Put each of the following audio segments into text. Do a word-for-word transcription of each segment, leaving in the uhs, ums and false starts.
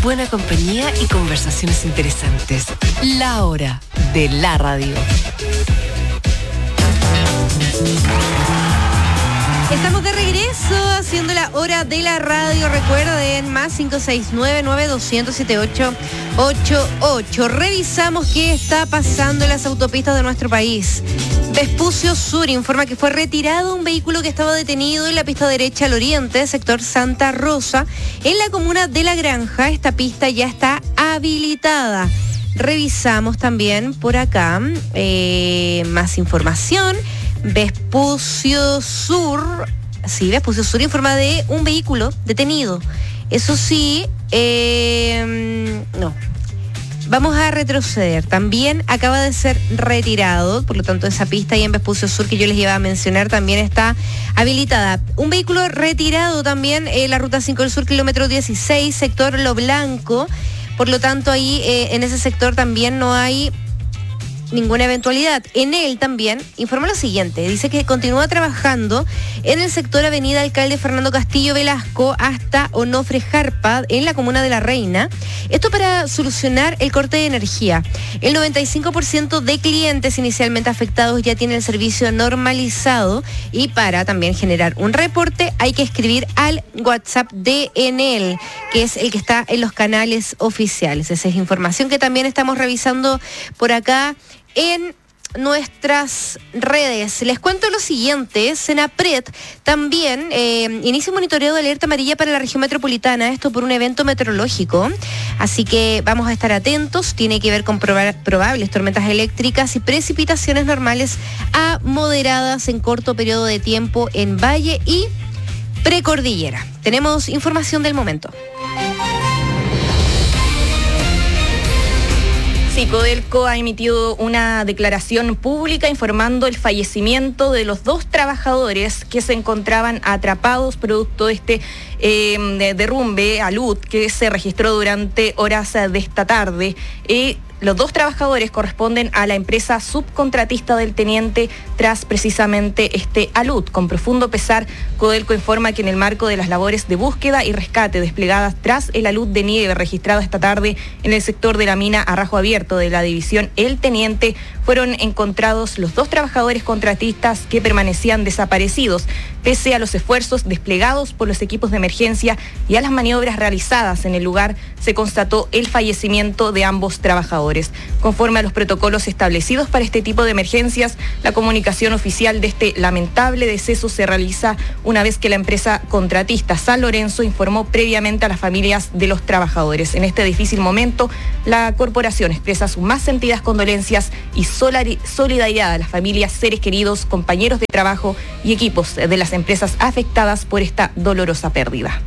buena compañía y conversaciones interesantes. La hora de la radio. Estamos de regreso haciendo la hora de la radio. Recuerden, más cinco seis nueve, nueve dos cero cero, siete ocho ocho ocho. Revisamos qué está pasando en las autopistas de nuestro país. Vespucio Sur informa que fue retirado un vehículo que estaba detenido en la pista derecha al oriente, sector Santa Rosa, en la comuna de La Granja. Esta pista ya está habilitada. Revisamos también por acá eh, más información. Vespucio Sur, sí, Vespucio Sur informa de un vehículo detenido. Eso sí, eh, no. Vamos a retroceder. También acaba de ser retirado, por lo tanto esa pista ahí en Vespucio Sur que yo les iba a mencionar también está habilitada. Un vehículo retirado también en la ruta cinco del Sur, kilómetro dieciséis, sector Lo Blanco. Por lo tanto ahí eh, en ese sector también no hay ninguna eventualidad. En él también informa lo siguiente, dice que continúa trabajando en el sector Avenida Alcalde Fernando Castillo Velasco hasta Onofre Jarpa en la comuna de La Reina. Esto para solucionar el corte de energía. El noventa y cinco por ciento de clientes inicialmente afectados ya tiene el servicio normalizado y para también generar un reporte hay que escribir al WhatsApp de Enel, que es el que está en los canales oficiales. Esa es información que también estamos revisando por acá en nuestras redes. Les cuento lo siguiente, Senapred también eh, inicia un monitoreo de alerta amarilla para la región metropolitana, esto por un evento meteorológico, así que vamos a estar atentos. Tiene que ver con proba- probables tormentas eléctricas y precipitaciones normales a moderadas en corto periodo de tiempo en Valle y Precordillera. Tenemos información del momento. Sí, Codelco ha emitido una declaración pública informando el fallecimiento de los dos trabajadores que se encontraban atrapados producto de este eh, de derrumbe, alud, que se registró durante horas de esta tarde. Eh, Los dos trabajadores corresponden a la empresa subcontratista del teniente tras precisamente este alud. Con profundo pesar, Codelco informa que en el marco de las labores de búsqueda y rescate desplegadas tras el alud de nieve registrado esta tarde en el sector de la mina Arrajo Abierto de la división El Teniente, fueron encontrados los dos trabajadores contratistas que permanecían desaparecidos. Pese a los esfuerzos desplegados por los equipos de emergencia y a las maniobras realizadas en el lugar, se constató el fallecimiento de ambos trabajadores. Conforme a los protocolos establecidos para este tipo de emergencias, la comunicación oficial de este lamentable deceso se realiza una vez que la empresa contratista San Lorenzo informó previamente a las familias de los trabajadores. En este difícil momento, la corporación expresa sus más sentidas condolencias y solidaridad a las familias, seres queridos, compañeros de trabajo y equipos de las empresas afectadas por esta dolorosa pérdida.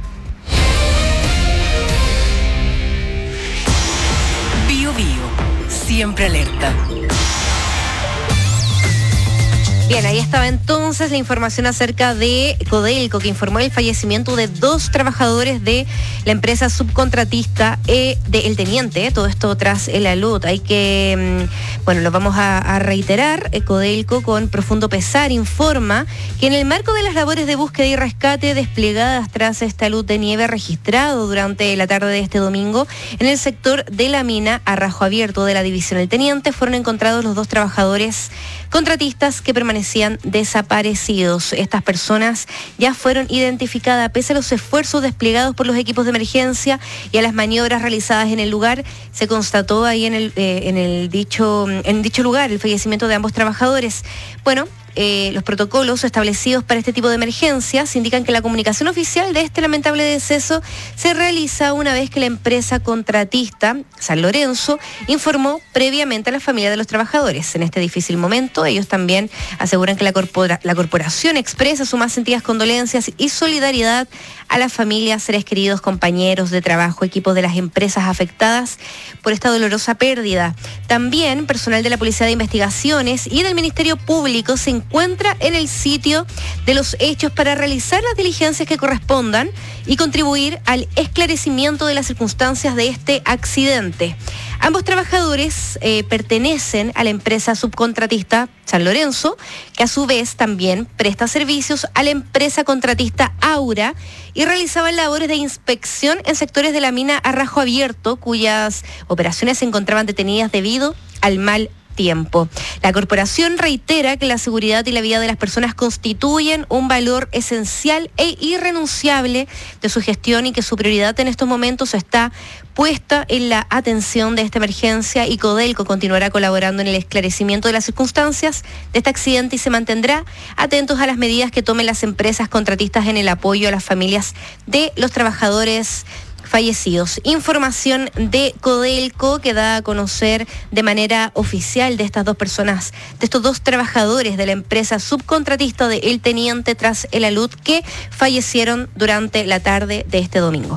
Bio Bio, siempre alerta. Bien, ahí estaba entonces la información acerca de Codelco, que informó el fallecimiento de dos trabajadores de la empresa subcontratista eh, de El Teniente, eh, todo esto tras el alud. Hay que, mm, bueno, lo vamos a, a reiterar. eh, Codelco, con profundo pesar, informa que en el marco de las labores de búsqueda y rescate desplegadas tras este alud de nieve registrado durante la tarde de este domingo en el sector de la mina Arrajo Abierto de la división El Teniente, fueron encontrados los dos trabajadores contratistas que permanecían desaparecidos. Estas personas ya fueron identificadas pese a los esfuerzos desplegados por los equipos de emergencia y a las maniobras realizadas en el lugar. Se constató ahí en el, eh, en el dicho, en dicho lugar el fallecimiento de ambos trabajadores. Bueno, Eh, los protocolos establecidos para este tipo de emergencias indican que la comunicación oficial de este lamentable deceso se realiza una vez que la empresa contratista, San Lorenzo, informó previamente a la familia de los trabajadores. En este difícil momento, ellos también aseguran que la, corpora, la corporación expresa sus más sentidas condolencias y solidaridad a las familias, seres queridos, compañeros de trabajo, equipos de las empresas afectadas por esta dolorosa pérdida. También personal de la Policía de Investigaciones y del Ministerio Público se encuentra en el sitio de los hechos para realizar las diligencias que correspondan y contribuir al esclarecimiento de las circunstancias de este accidente. Ambos trabajadores eh, pertenecen a la empresa subcontratista San Lorenzo, que a su vez también presta servicios a la empresa contratista Aura y realizaban labores de inspección en sectores de la mina a rajo abierto, cuyas operaciones se encontraban detenidas debido al mal tiempo. La corporación reitera que la seguridad y la vida de las personas constituyen un valor esencial e irrenunciable de su gestión y que su prioridad en estos momentos está puesta en la atención de esta emergencia y Codelco continuará colaborando en el esclarecimiento de las circunstancias de este accidente y se mantendrá atentos a las medidas que tomen las empresas contratistas en el apoyo a las familias de los trabajadores fallecidos. Información de Codelco que da a conocer de manera oficial de estas dos personas, de estos dos trabajadores de la empresa subcontratista de El Teniente tras el alud que fallecieron durante la tarde de este domingo.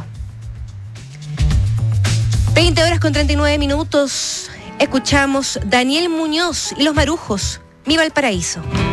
veinte horas con treinta y nueve minutos. Escuchamos Daniel Muñoz y Los Marujos, Mi Valparaíso.